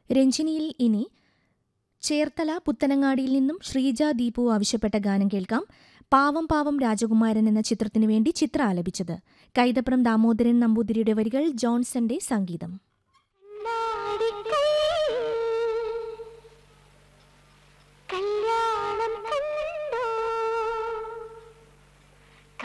രഞ്ജിനിയിൽ ഇനി ചേർത്തല പുത്തനങ്ങാടിയിൽ നിന്നും ശ്രീജ ദീപു ആവശ്യപ്പെട്ട ഗാനം കേൾക്കാം. പാവം പാവം രാജകുമാരൻ എന്ന ചിത്രത്തിനു വേണ്ടി ചിത്ര ആലപിച്ചത്. കൈതപ്രം ദാമോദരൻ നമ്പൂതിരിയുടെ വരികൾ, ജോൺസന്റെ സംഗീതം.